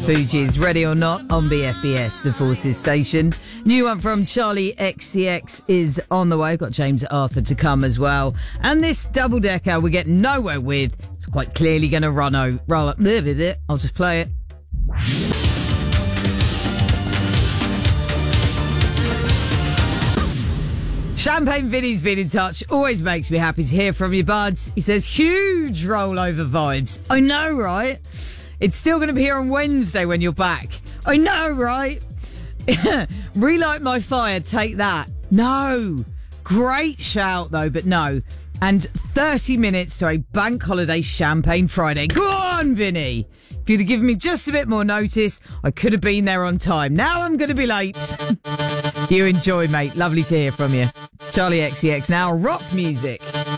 Fugees, Ready or Not on BFBS, the Forces station. New one from Charlie XCX is on the way. Got James Arthur to come as well. And this double decker we're getting nowhere with. It's quite clearly going to run over. I'll just play it. Champagne Vinny's been in touch. Always makes me happy to hear from you, buds. He says, huge rollover vibes. I know, right? It's still going to be here on Wednesday when you're back. I know, right? Relight my fire, take that. No. Great shout, though, but no. And 30 minutes to a bank holiday Champagne Friday. Go on, Vinny. If you'd have given me just a bit more notice, I could have been there on time. Now I'm going to be late. You enjoy, mate. Lovely to hear from you. Charlie XCX now, rock music.